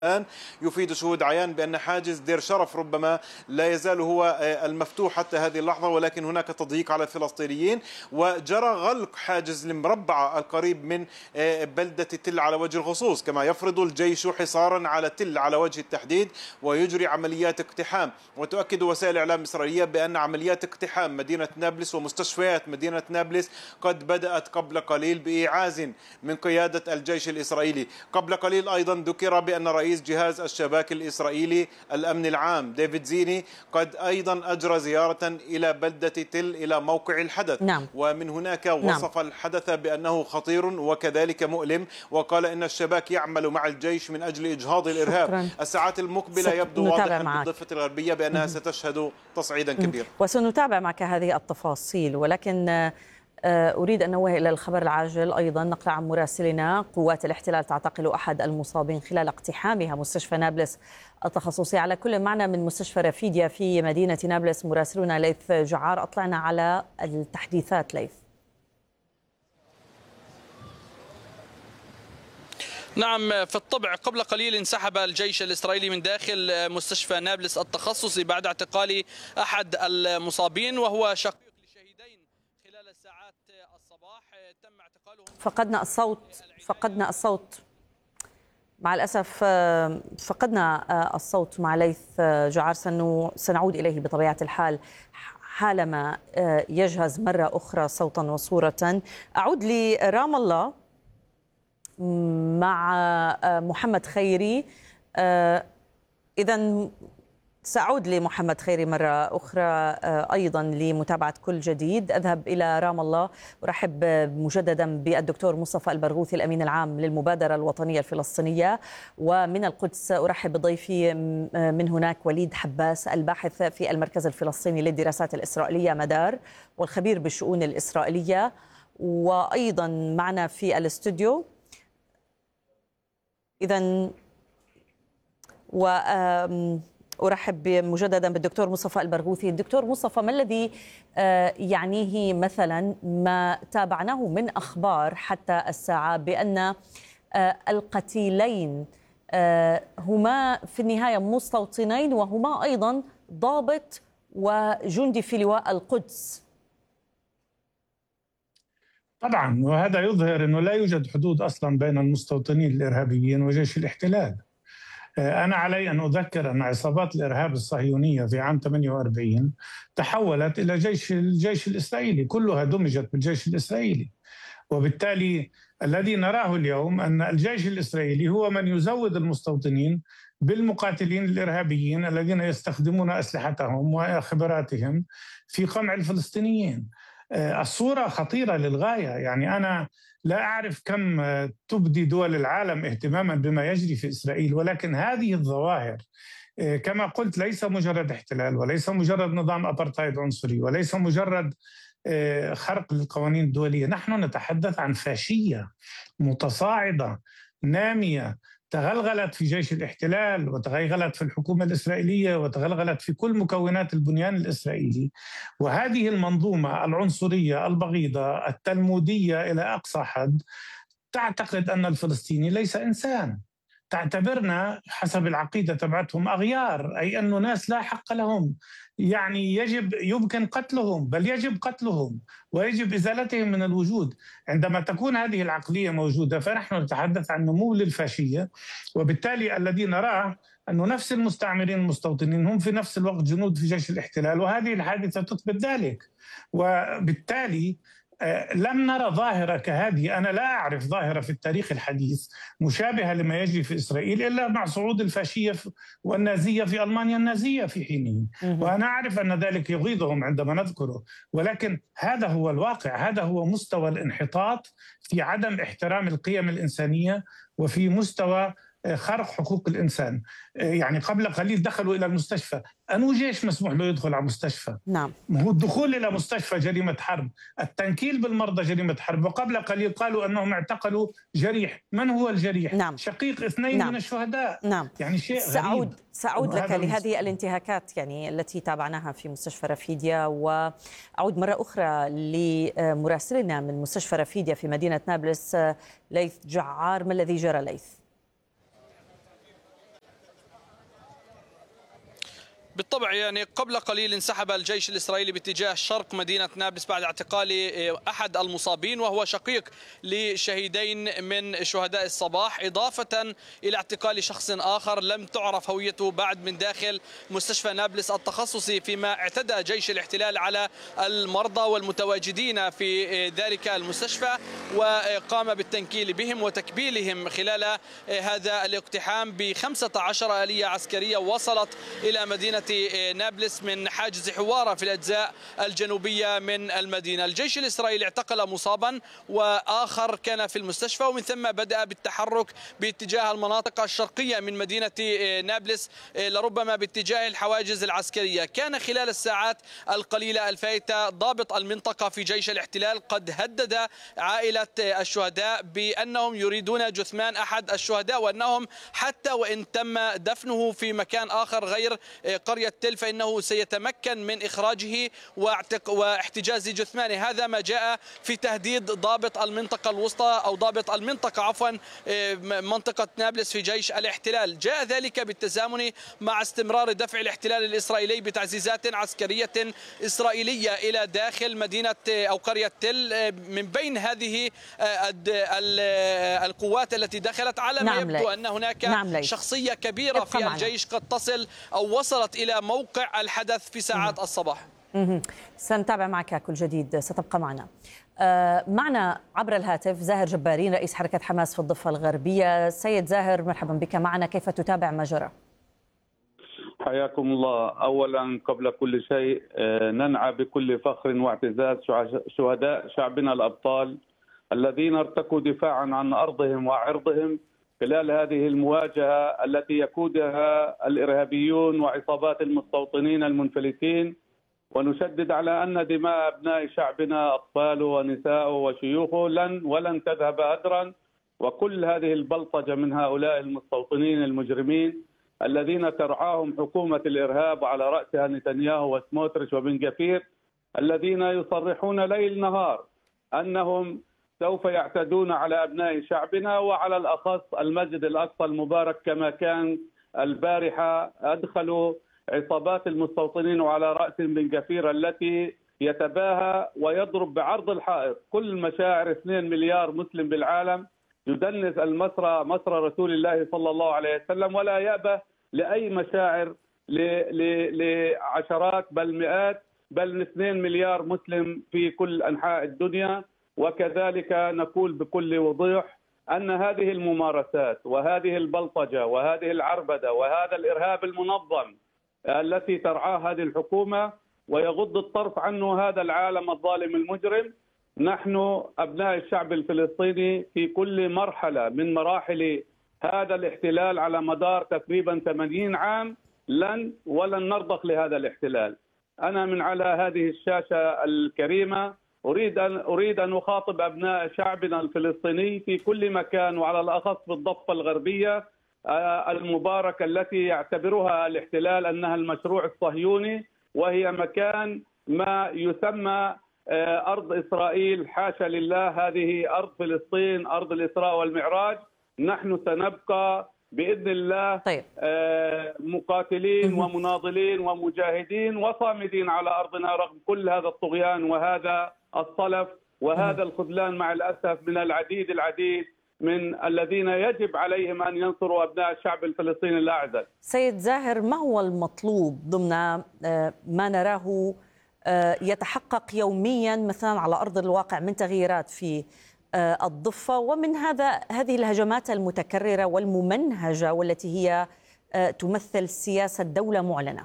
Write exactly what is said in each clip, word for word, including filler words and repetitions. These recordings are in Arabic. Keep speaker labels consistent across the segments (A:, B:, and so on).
A: الآن يفيد شهود عيان بأن حاجز دير شرف ربما لا يزال هو المفتوح حتى هذه اللحظة، ولكن هناك تضييق على الفلسطينيين، وجرى غلق حاجز المربعة القريب من بلدة تل على وجه الخصوص، كما يفرض الجيش حصارا على تل على وجه التحديد ويجري عمليات اقتحام. وتؤكد وسائل الإعلام الإسرائيلية بأن عمليات اقتحام مدينة نابلس ومستشفيات مدينة نابلس قد بدأت قبل قليل بإيعاز من قيادة الجيش الإسرائيلي. قبل قليل أيضا ذكر بأن رئيس رئيس جهاز الشباك الإسرائيلي الأمن العام ديفيد زيني قد أيضا أجرى زيارة إلى بلدة تل إلى موقع الحدث.
B: نعم.
A: ومن هناك وصف نعم. الحدث بأنه خطير وكذلك مؤلم، وقال إن الشباك يعمل مع الجيش من أجل إجهاض الإرهاب. شكرا. الساعات المقبلة يبدو واضحا بالضفة الغربية بأنها ستشهد تصعيدا كبيرا،
B: وسنتابع معك هذه التفاصيل. ولكن أريد أن نوه إلى الخبر العاجل أيضا، نقل عن مراسلنا: قوات الاحتلال تعتقل أحد المصابين خلال اقتحامها مستشفى نابلس التخصصي. على كل معنى من مستشفى رفيديا في مدينة نابلس مراسلنا ليث جعار، أطلعنا على التحديثات. ليث.
C: نعم، في الطبع قبل قليل انسحب الجيش الإسرائيلي من داخل مستشفى نابلس التخصصي بعد اعتقال أحد المصابين وهو شقيق لشهيدين خلال ساعات الصباح. تم اعتقالهم.
B: فقدنا الصوت فقدنا الصوت مع الأسف، فقدنا الصوت مع ليث جعار. سنعود إليه بطبيعة الحال حالما يجهز مرة أخرى صوتا وصورة. أعود لرام الله مع محمد خيري. إذن سأعود لمحمد خيري مرة أخرى أيضا لمتابعة كل جديد. أذهب إلى رام الله، أرحب مجددا بالدكتور مصطفى البرغوثي الأمين العام للمبادرة الوطنية الفلسطينية. ومن القدس أرحب بضيفي من هناك وليد حباس، الباحث في المركز الفلسطيني للدراسات الإسرائيلية مدار والخبير بالشؤون الإسرائيلية. وأيضا معنا في الاستوديو إذن و أرحب مجددا بالدكتور مصطفى البرغوثي. الدكتور مصطفى، ما الذي يعنيه مثلا ما تابعناه من أخبار حتى الساعة بأن القتيلين هما في النهاية مستوطنين وهما أيضا ضابط وجندي في لواء القدس؟
D: طبعا، وهذا يظهر أنه لا يوجد حدود أصلا بين المستوطنين الإرهابيين وجيش الاحتلال. أنا علي أن أذكر أن عصابات الإرهاب الصهيونية في عام ثمانية وأربعين تحولت إلى جيش الجيش الإسرائيلي، كلها دمجت بالجيش الإسرائيلي. وبالتالي الذي نراه اليوم أن الجيش الإسرائيلي هو من يزود المستوطنين بالمقاتلين الإرهابيين الذين يستخدمون أسلحتهم وخبراتهم في قمع الفلسطينيين. الصورة خطيرة للغاية. يعني أنا لا أعرف كم تبدي دول العالم اهتماما بما يجري في إسرائيل، ولكن هذه الظواهر كما قلت ليس مجرد احتلال، وليس مجرد نظام أبرتايد عنصري، وليس مجرد خرق للقوانين الدولية. نحن نتحدث عن فاشية متصاعدة نامية تغلغلت في جيش الاحتلال وتغلغلت في الحكومة الإسرائيلية وتغلغلت في كل مكونات البنيان الإسرائيلي. وهذه المنظومة العنصرية البغيضة التلمودية إلى أقصى حد تعتقد أن الفلسطيني ليس إنسان، تعتبرنا حسب العقيدة تبعتهم أغيار، أي أنه ناس لا حق لهم، يعني يجب يمكن قتلهم، بل يجب قتلهم ويجب إزالتهم من الوجود. عندما تكون هذه العقلية موجودة فنحن نتحدث عن نمو للفاشية. وبالتالي الذي نراه أنه نفس المستعمرين المستوطنين هم في نفس الوقت جنود في جيش الاحتلال، وهذه الحادثة تثبت ذلك. وبالتالي لم نرى ظاهرة كهذه. أنا لا أعرف ظاهرة في التاريخ الحديث مشابهة لما يجري في إسرائيل إلا مع صعود الفاشية والنازية في ألمانيا النازية في حينه، وأنا أعرف أن ذلك يغيظهم عندما نذكره، ولكن هذا هو الواقع. هذا هو مستوى الانحطاط في عدم احترام القيم الإنسانية وفي مستوى خرق حقوق الإنسان. يعني قبل قليل دخلوا إلى المستشفى، أنو جيش مسموح له يدخل على مستشفى؟
B: نعم.
D: هو الدخول إلى مستشفى جريمة حرب، التنكيل بالمرضى جريمة حرب. وقبل قليل قالوا أنهم اعتقلوا جريح. من هو الجريح؟
B: نعود.
D: شقيق اثنين
B: نعم.
D: من الشهداء.
B: نعم.
D: يعني شيء
B: سأعود
D: غريب.
B: سأعود لك لهذه الانتهاكات يعني التي تابعناها في مستشفى رفيديا، وأعود مرة أخرى لمراسلنا من مستشفى رفيديا في مدينة نابلس ليث جعار. ما الذي جرى ليث؟
C: بالطبع يعني قبل قليل انسحب الجيش الإسرائيلي باتجاه شرق مدينة نابلس بعد اعتقال أحد المصابين وهو شقيق لشهيدين من شهداء الصباح، إضافة إلى اعتقال شخص آخر لم تعرف هويته بعد من داخل مستشفى نابلس التخصصي، فيما اعتدى جيش الاحتلال على المرضى والمتواجدين في ذلك المستشفى وقام بالتنكيل بهم وتكبيلهم خلال هذا الاقتحام بخمسة عشر آلية عسكرية وصلت إلى مدينة نابلس من حاجز حوارة في الأجزاء الجنوبية من المدينة. الجيش الإسرائيلي اعتقل مصابا وآخر كان في المستشفى، ومن ثم بدأ بالتحرك باتجاه المناطق الشرقية من مدينة نابلس لربما باتجاه الحواجز العسكرية. كان خلال الساعات القليلة الفائتة ضابط المنطقة في جيش الاحتلال قد هدد عائلة الشهداء بأنهم يريدون جثمان أحد الشهداء، وأنهم حتى وإن تم دفنه في مكان آخر غير قرية تل فإنه سيتمكن من إخراجه واحتجاز جثمانه. هذا ما جاء في تهديد ضابط المنطقة الوسطى أو ضابط المنطقة عفوا منطقة نابلس في جيش الاحتلال. جاء ذلك بالتزامن مع استمرار دفع الاحتلال الإسرائيلي بتعزيزات عسكرية إسرائيلية إلى داخل مدينة أو قرية تل. من بين هذه القوات التي دخلت على ما
B: نعم
C: يبدو
B: لي.
C: أن هناك
B: نعم
C: شخصية كبيرة في
B: معنا.
C: الجيش قد تصل أو وصلت إلى موقع الحدث في ساعات مم. الصباح.
B: مم. سنتابع معك كل جديد، ستبقى معنا. آه معنا عبر الهاتف زاهر جبارين رئيس حركة حماس في الضفة الغربية. سيد زاهر مرحبا بك معنا، كيف تتابع ما جرى؟
E: حياكم الله. أولا قبل كل شيء ننعى بكل فخر واعتزاز شهداء شعبنا الأبطال الذين ارتكوا دفاعا عن أرضهم وعرضهم خلال هذه المواجهة التي يقودها الإرهابيون وعصابات المستوطنين المنفلتين. ونشدد على أن دماء أبناء شعبنا أطفاله ونساءه وشيوخه لن ولن تذهب هدرا، وكل هذه البلطجة من هؤلاء المستوطنين المجرمين الذين ترعاهم حكومة الإرهاب وعلى رأسها نتنياهو وسموتريتش وبن جفير، الذين يصرحون ليل نهار أنهم سوف يعتدون على أبناء شعبنا وعلى الأخص المسجد الأقصى المبارك، كما كان البارحة أدخلوا عصابات المستوطنين وعلى رأسهم بن جفير التي يتباهى ويضرب بعرض الحائط كل مشاعر اثنين مليار مسلم بالعالم، يدنس المسرى مسرى رسول الله صلى الله عليه وسلم، ولا يأبه لأي مشاعر لعشرات بل مئات بل اثنين مليار مسلم في كل أنحاء الدنيا. وكذلك نقول بكل وضوح أن هذه الممارسات وهذه البلطجة وهذه العربدة وهذا الإرهاب المنظم التي ترعاه هذه الحكومة ويغض الطرف عنه هذا العالم الظالم المجرم، نحن أبناء الشعب الفلسطيني في كل مرحلة من مراحل هذا الاحتلال على مدار تقريبا ثمانين عام لن ولن نرضخ لهذا الاحتلال. أنا من على هذه الشاشة الكريمة أريد أن أريد أن أخاطب أبناء شعبنا الفلسطيني في كل مكان وعلى الأخص في الضفة الغربية المباركة التي يعتبرها الاحتلال أنها المشروع الصهيوني، وهي مكان ما يسمى أرض إسرائيل. حاشا لله، هذه أرض فلسطين، أرض الإسراء والمعراج. نحن سنبقى بإذن الله
B: طيب.
E: مقاتلين ومناضلين ومجاهدين وصامدين على أرضنا رغم كل هذا الطغيان وهذا الصلف وهذا الخذلان مع الأسف من العديد العديد من الذين يجب عليهم أن ينصروا أبناء الشعب الفلسطيني الأعزل.
B: سيد زاهر، ما هو المطلوب ضمن ما نراه يتحقق يوميا مثلا على أرض الواقع من تغييرات في الضفة ومن هذا هذه الهجمات المتكررة والممنهجة والتي هي تمثل سياسة دولة معلنة؟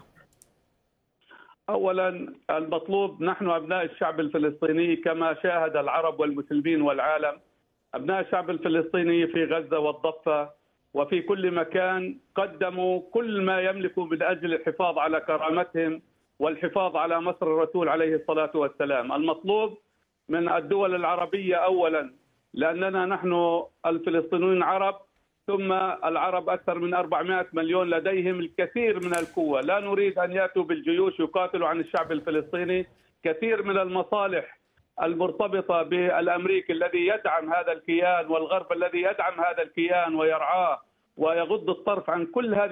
E: أولا المطلوب، نحن أبناء الشعب الفلسطيني كما شاهد العرب والمسلمين والعالم، أبناء الشعب الفلسطيني في غزة والضفة وفي كل مكان قدموا كل ما يملكوا من أجل الحفاظ على كرامتهم والحفاظ على مصر الرسول عليه الصلاة والسلام. المطلوب من الدول العربية أولا، لأننا نحن الفلسطينيين عرب، ثم العرب أكثر من أربعمائة مليون لديهم الكثير من القوة، لا نريد أن يأتوا بالجيوش يقاتلوا عن الشعب الفلسطيني. كثير من المصالح المرتبطة بالأمريكي الذي يدعم هذا الكيان والغرب الذي يدعم هذا الكيان ويرعاه ويغض الطرف عن كل هذه